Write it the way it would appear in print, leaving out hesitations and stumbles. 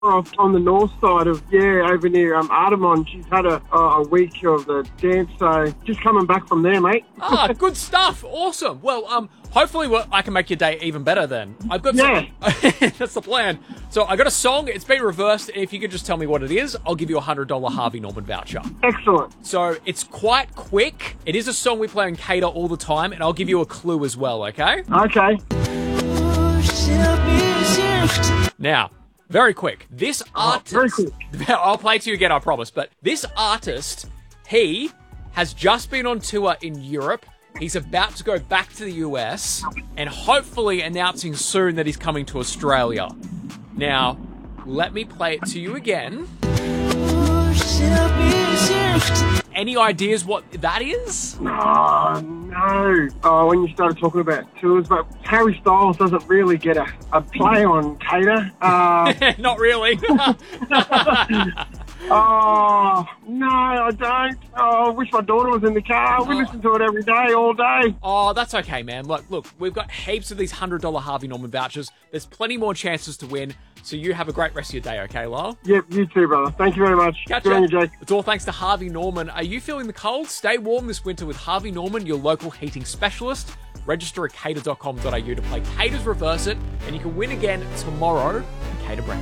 off on the north side of, over near Artemon. She's had a week of the dance, so just coming back from there, mate. Ah, good stuff. Awesome. Well, hopefully I can make your day even better then. I've got that's the plan. So I got a song. It's been reversed. And if you could just tell me what it is, I'll give you a $100 Harvey Norman voucher. Excellent. So it's quite quick. It is a song we play in Cater all the time, and I'll give you a clue as well, okay? Okay. Now, very quick. This artist... very quick. I'll play it to you again, I promise. But this artist, he has just been on tour in Europe. He's about to go back to the US and hopefully announcing soon that he's coming to Australia. Now, let me play it to you again. Any ideas what that is? Oh, no. Oh, when you started talking about tours, but Harry Styles doesn't really get a play on Cater. Not really. Oh, no, I don't. Oh, I wish my daughter was in the car. We listen to it every day, all day. Oh, that's okay, man. Look, we've got heaps of these $100 Harvey Norman vouchers. There's plenty more chances to win. So you have a great rest of your day, okay, Lyle? Yep, you too, brother. Thank you very much. Catch Good on you, Jake. It's all thanks to Harvey Norman. Are you feeling the cold? Stay warm this winter with Harvey Norman, your local heating specialist. Register at cater.com.au to play Cater's Reverse It, and you can win again tomorrow at Cater Breakfast.